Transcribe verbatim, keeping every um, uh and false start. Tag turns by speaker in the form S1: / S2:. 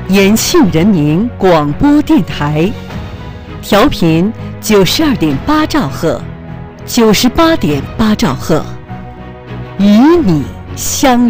S1: 延庆人民广播电台，调频九十二点八兆赫，九十八点八兆赫，与你相。